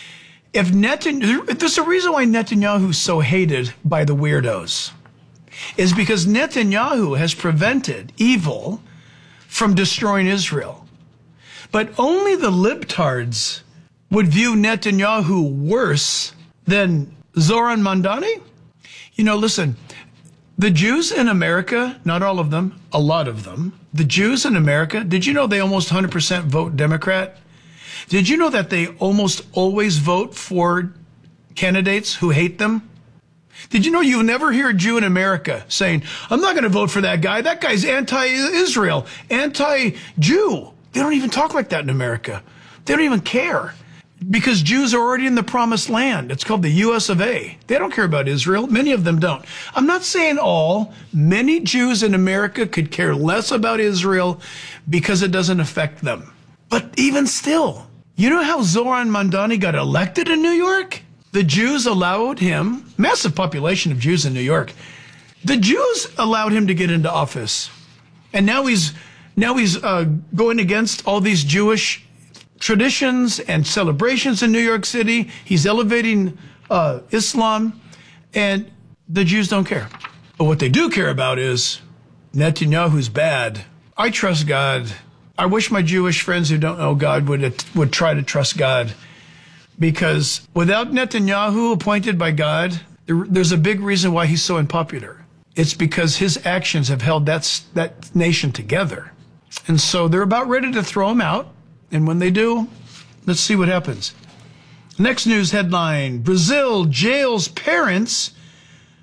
If Netanyahu, there's a reason why Netanyahu is so hated by the weirdos, is because Netanyahu has prevented evil from destroying Israel. But only the libtards would view Netanyahu worse than Zohran Mamdani. You know, listen, the Jews in America, not all of them, a lot of them, the Jews in America, did you know they almost one hundred percent vote Democrat? Did you know that they almost always vote for candidates who hate them? Did you know you never hear a Jew in America saying, I'm not going to vote for that guy. That guy's anti-Israel, anti-Jew. They don't even talk like that in America. They don't even care. Because Jews are already in the promised land. It's called the U S of A. They don't care about Israel. Many of them don't. I'm not saying all. Many Jews in America could care less about Israel because it doesn't affect them. But even still, you know how Zohran Mamdani got elected in New York? The Jews allowed him, massive population of Jews in New York. The Jews allowed him to get into office. And now he's, now he's uh, going against all these Jewish traditions and celebrations in New York City. He's elevating uh, Islam, and the Jews don't care. But what they do care about is Netanyahu's bad. I trust God. I wish my Jewish friends who don't know God would would try to trust God, because without Netanyahu appointed by God, there, there's a big reason why he's so unpopular. It's because his actions have held that, that nation together. And so they're about ready to throw him out. And when they do, let's see what happens. Next news headline, Brazil jails parents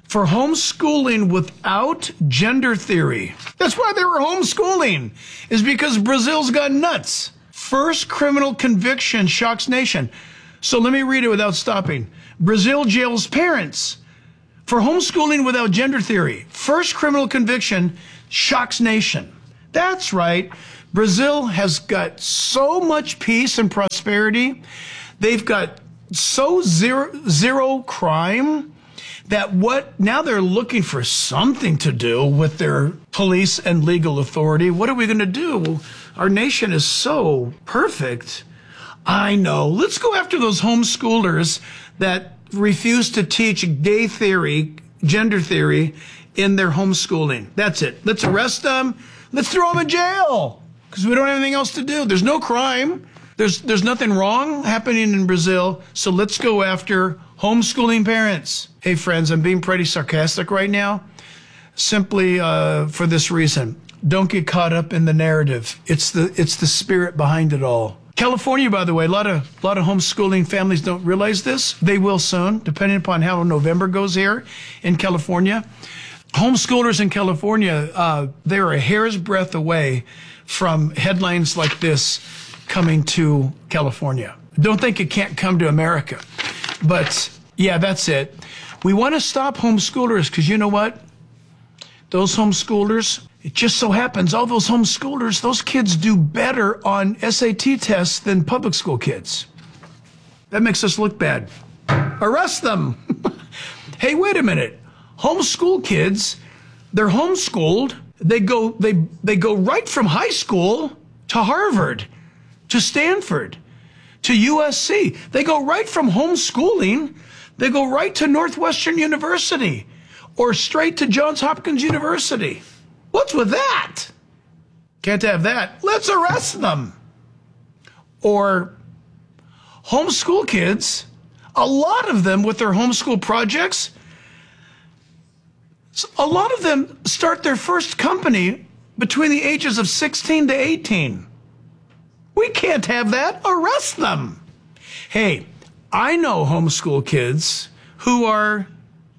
for homeschooling without gender theory. That's why they were homeschooling, is because Brazil's got nuts. First criminal conviction shocks nation. So let me read it without stopping. Brazil jails parents for homeschooling without gender theory. First criminal conviction shocks nation. That's right. Brazil has got so much peace and prosperity. They've got so zero, zero crime that what now they're looking for something to do with their police and legal authority. What are we going to do? Our nation is so perfect. I know. Let's go after those homeschoolers that refuse to teach gay theory, gender theory in their homeschooling. That's it. Let's arrest them. Let's throw them in jail because we don't have anything else to do. There's no crime. There's there's nothing wrong happening in Brazil. So let's go after homeschooling parents. Hey, friends, I'm being pretty sarcastic right now, simply uh, for this reason. Don't get caught up in the narrative. It's the it's the spirit behind it all. California, by the way, a lot of a lot of homeschooling families don't realize this. They will soon, depending upon how November goes here in California. Homeschoolers in California, uh, they're a hair's breadth away from headlines like this coming to California. Don't think it can't come to America. But yeah, that's it. We want to stop homeschoolers because you know what? Those homeschoolers, it just so happens, all those homeschoolers, those kids do better on S A T tests than public school kids. That makes us look bad. Arrest them. Hey, wait a minute. Homeschool kids, they're homeschooled. They go, they, they go right from high school to Harvard, to Stanford, to U S C. They go right from homeschooling. They go right to Northwestern University or straight to Johns Hopkins University. What's with that? Can't have that. Let's arrest them. Or homeschool kids, a lot of them with their homeschool projects, a lot of them start their first company between the ages of sixteen to eighteen. We can't have that. Arrest them. Hey, I know homeschool kids who are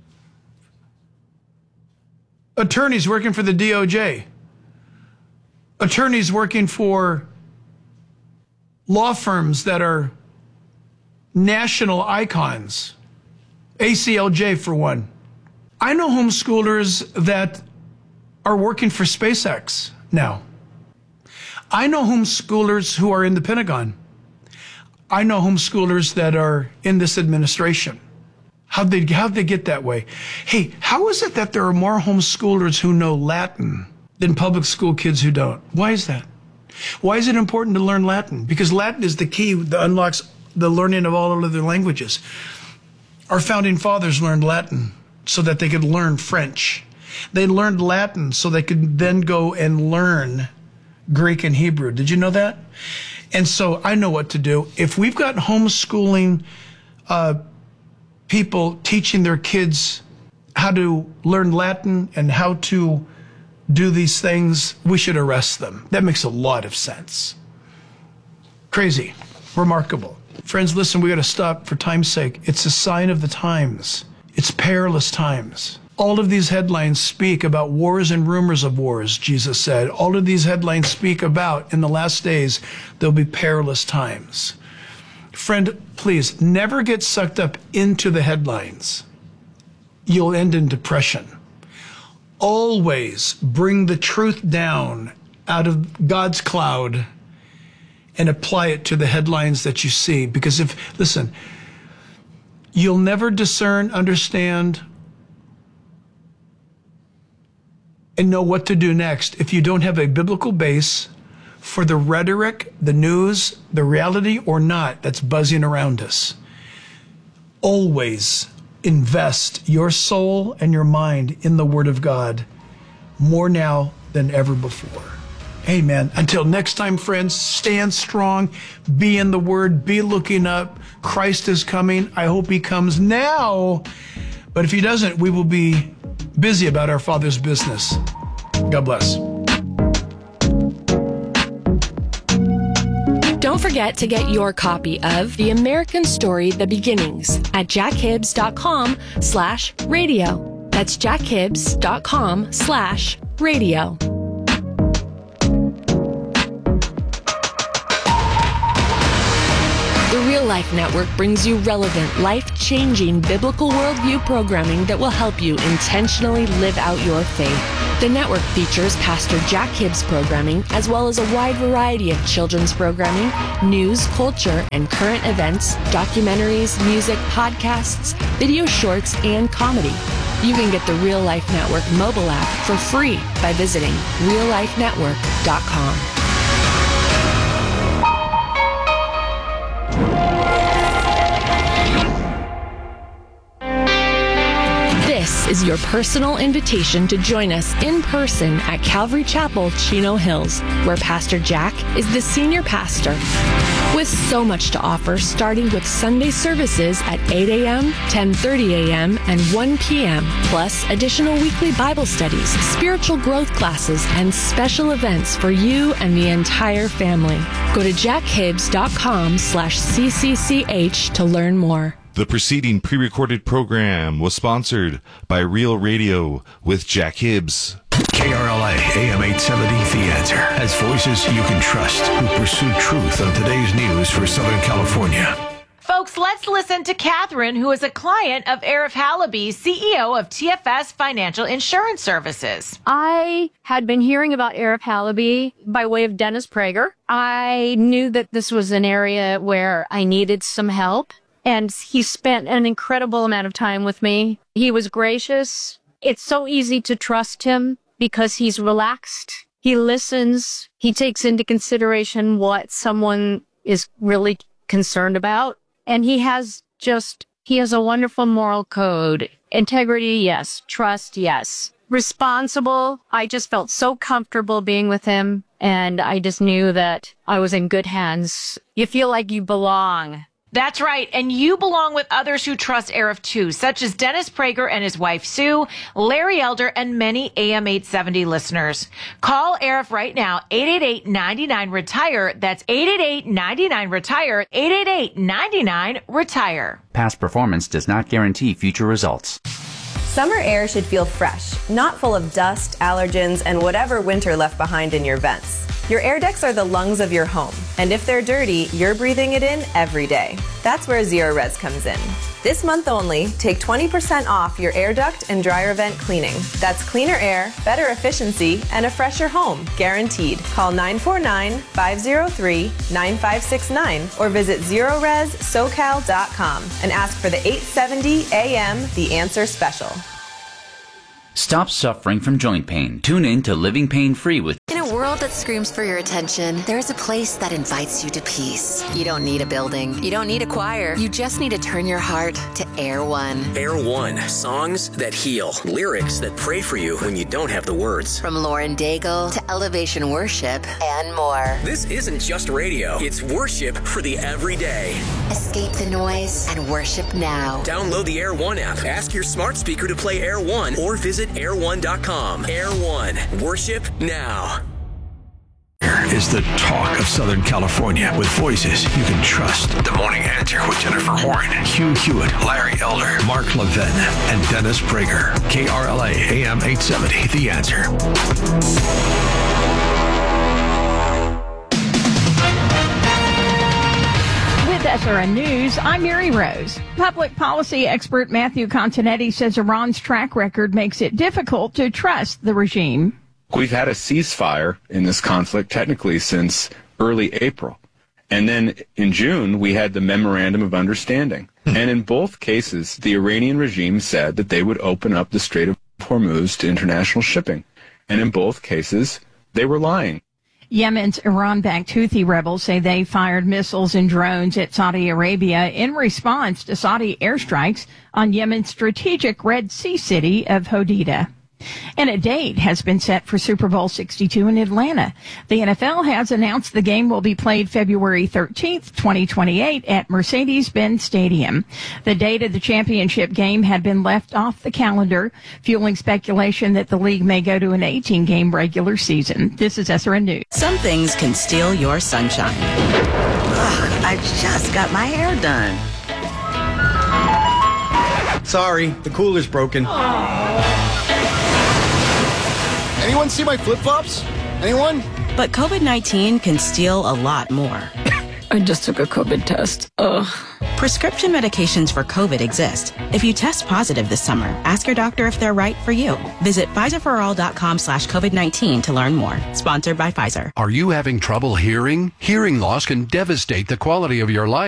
attorneys working for the D O J, attorneys working for law firms that are national icons, A C L J for one. I know homeschoolers that are working for SpaceX now. I know homeschoolers who are in the Pentagon. I know homeschoolers that are in this administration. How'd they, how'd they get that way? Hey, how is it that there are more homeschoolers who know Latin than public school kids who don't? Why is that? Why is it important to learn Latin? Because Latin is the key that unlocks the learning of all other languages. Our founding fathers learned Latin so that they could learn French. They learned Latin so they could then go and learn Greek and Hebrew. Did you know that? And so I know what to do. If we've got homeschooling uh, people teaching their kids how to learn Latin and how to do these things, we should arrest them. That makes a lot of sense. Crazy. Remarkable. Friends, listen, we got to stop for time's sake. It's a sign of the times. It's perilous times. All of these headlines speak about wars and rumors of wars, Jesus said. All of these headlines speak about, in the last days, there'll be perilous times. Friend, please, never get sucked up into the headlines. You'll end in depression. Always bring the truth down out of God's cloud and apply it to the headlines that you see. Because if, listen, you'll never discern, understand, and know what to do next if you don't have a biblical base for the rhetoric, the news, the reality or not that's buzzing around us. Always invest your soul and your mind in the Word of God more now than ever before. Amen. Until next time, friends, stand strong, be in the Word, be looking up. Christ is coming. I hope He comes now. But if He doesn't, we will be busy about our Father's business. God bless. Don't forget to get your copy of The American Story, The Beginnings at jackhibbs.com slash radio. That's jackhibbs.com slash radio. The Real Life Network brings you relevant, life-changing biblical worldview programming that will help you intentionally live out your faith. The network features Pastor Jack Hibbs programming, as well as a wide variety of children's programming, news, culture, and current events, documentaries, music, podcasts, video shorts, and comedy. You can get the Real Life Network mobile app for free by visiting real life network dot com. This is your personal invitation to join us in person at Calvary Chapel, Chino Hills, where Pastor Jack is the senior pastor. With so much to offer, starting with Sunday services at eight a.m., ten thirty a.m., and one p.m., plus additional weekly Bible studies, spiritual growth classes, and special events for you and the entire family. Go to jackhibbs.com slash CCCH to learn more. The preceding pre-recorded program was sponsored by Real Radio with Jack Hibbs. K R L A A M eight seventy The Answer has voices you can trust who pursue truth on today's news for Southern California. Folks, let's listen to Catherine, who is a client of Arif Halaby, C E O of T F S Financial Insurance Services. I had been hearing about Arif Halaby by way of Dennis Prager. I knew that this was an area where I needed some help, and he spent an incredible amount of time with me. He was gracious. It's so easy to trust him because he's relaxed. He listens. He takes into consideration what someone is really concerned about. And he has just, he has a wonderful moral code. Integrity, yes. Trust, yes. Responsible. I just felt so comfortable being with him. And I just knew that I was in good hands. You feel like you belong. That's right. And you belong with others who trust Arif too, such as Dennis Prager and his wife Sue, Larry Elder, and many A M eight seventy listeners. Call Arif right now, eight eight eight, nine nine, retire. That's eight eight eight, nine nine, retire, eight eight eight, nine nine, retire. Past performance does not guarantee future results. Summer air should feel fresh, not full of dust, allergens, and whatever winter left behind in your vents. Your air ducts are the lungs of your home, and if they're dirty, you're breathing it in every day. That's where Zero Res comes in. This month only, take twenty percent off your air duct and dryer vent cleaning. That's cleaner air, better efficiency, and a fresher home, guaranteed. Call nine four nine, five zero three, nine five six nine or visit zero res socal dot com and ask for the eight seventy A M The Answer Special. Stop suffering from joint pain. Tune in to Living Pain Free with. In a world that screams for your attention, there's a place that invites you to peace. You don't need a building. You don't need a choir. You just need to turn your heart to Air One. Air One. Songs that heal. Lyrics that pray for you when you don't have the words. From Lauren Daigle to Elevation Worship and more. This isn't just radio. It's worship for the everyday. Escape the noise and worship now. Download the Air One app. Ask your smart speaker to play Air One or visit air one dot com. Air One. Worship now. Is the talk of Southern California with voices you can trust. The Morning Answer with Jennifer Horn, Hugh Hewitt, Larry Elder, Mark Levin, and Dennis Prager. K R L A A M eight seventy, The Answer. With S R N News, I'm Mary Rose. Public policy expert Matthew Continetti says Iran's track record makes it difficult to trust the regime. We've had a ceasefire in this conflict technically since early April. And then in June, we had the Memorandum of Understanding. And in both cases, the Iranian regime said that they would open up the Strait of Hormuz to international shipping. And in both cases, they were lying. Yemen's Iran-backed Houthi rebels say they fired missiles and drones at Saudi Arabia in response to Saudi airstrikes on Yemen's strategic Red Sea city of Hodeidah. And a date has been set for Super Bowl sixty-two in Atlanta. The N F L has announced the game will be played February thirteenth, twenty twenty-eight at Mercedes-Benz Stadium. The date of the championship game had been left off the calendar, fueling speculation that the league may go to an eighteen-game regular season. This is S R N News. Some things can steal your sunshine. Ugh, I just got my hair done. Sorry, the cooler's broken. Anyone see my flip-flops? Anyone? But COVID nineteen can steal a lot more. I just took a COVID test. Ugh. Prescription medications for COVID exist. If you test positive this summer, ask your doctor if they're right for you. Visit Pfizer for all dot com slash COVID nineteen to learn more. Sponsored by Pfizer. Are you having trouble hearing? Hearing loss can devastate the quality of your life.